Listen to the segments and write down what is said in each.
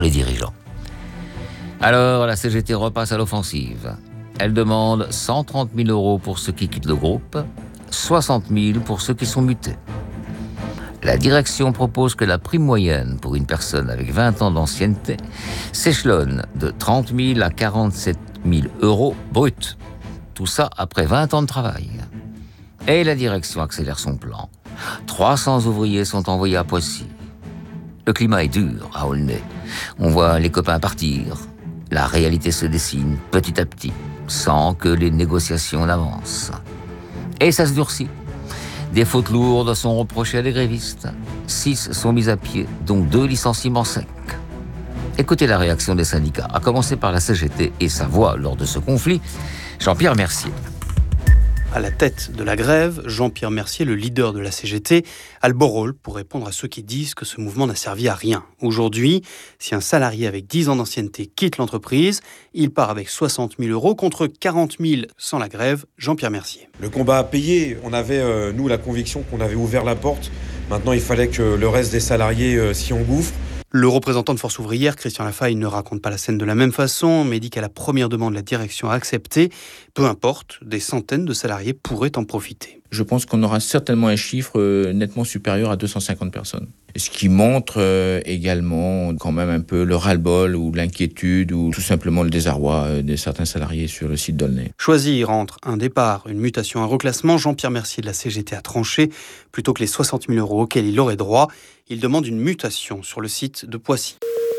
les dirigeants. Alors, la CGT repasse à l'offensive. Elle demande 130 000 € pour ceux qui quittent le groupe, 60 000 pour ceux qui sont mutés. La direction propose que la prime moyenne pour une personne avec 20 ans d'ancienneté s'échelonne de 30 000 à 47 000 € bruts. Tout ça après 20 ans de travail. Et la direction accélère son plan. 300 ouvriers sont envoyés à Poissy. Le climat est dur à Aulnay. On voit les copains partir. La réalité se dessine petit à petit, sans que les négociations n'avancent. Et ça se durcit. Des fautes lourdes sont reprochées à des grévistes. 6 sont mis à pied, dont 2 licenciements secs. Écoutez la réaction des syndicats, à commencer par la CGT et sa voix lors de ce conflit, Jean-Pierre Mercier. À la tête de la grève, Jean-Pierre Mercier, le leader de la CGT, a le beau rôle pour répondre à ceux qui disent que ce mouvement n'a servi à rien. Aujourd'hui, si un salarié avec 10 ans d'ancienneté quitte l'entreprise, il part avec 60 000 € contre 40 000 sans la grève. Jean-Pierre Mercier. Le combat a payé. On avait, nous, la conviction qu'on avait ouvert la porte. Maintenant, il fallait que le reste des salariés s'y engouffrent. Le représentant de Force ouvrière, Christian Lafaille, ne raconte pas la scène de la même façon, mais dit qu'à la première demande, la direction a accepté. Peu importe, des centaines de salariés pourraient en profiter. Je pense qu'on aura certainement un chiffre nettement supérieur à 250 personnes. Ce qui montre également quand même un peu le ras-le-bol ou l'inquiétude ou tout simplement le désarroi de certains salariés sur le site d'Aulnay. Choisir entre un départ, une mutation, un reclassement, Jean-Pierre Mercier de la CGT a tranché. Plutôt que les 60 000 € auxquels il aurait droit, il demande une mutation sur le site de Poissy.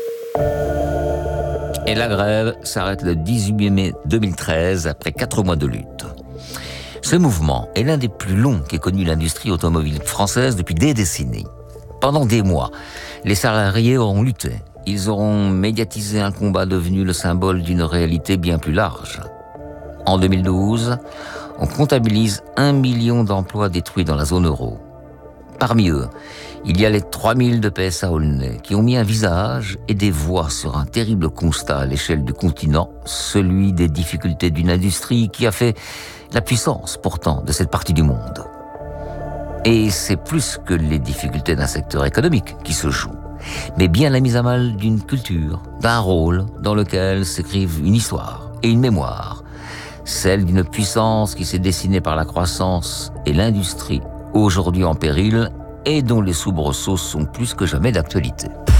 Et la grève s'arrête le 18 mai 2013, après 4 mois de lutte. Ce mouvement est l'un des plus longs qu'ait connu l'industrie automobile française depuis des décennies. Pendant des mois, les salariés auront lutté. Ils auront médiatisé un combat devenu le symbole d'une réalité bien plus large. En 2012, on comptabilise 1 million d'emplois détruits dans la zone euro. Parmi eux, il y a les 3000 de PSA Aulnay qui ont mis un visage et des voix sur un terrible constat à l'échelle du continent, celui des difficultés d'une industrie qui a fait la puissance pourtant de cette partie du monde. Et c'est plus que les difficultés d'un secteur économique qui se jouent, mais bien la mise à mal d'une culture, d'un rôle dans lequel s'écrivent une histoire et une mémoire, celle d'une puissance qui s'est dessinée par la croissance et l'industrie, aujourd'hui en péril et dont les soubresauts sont plus que jamais d'actualité.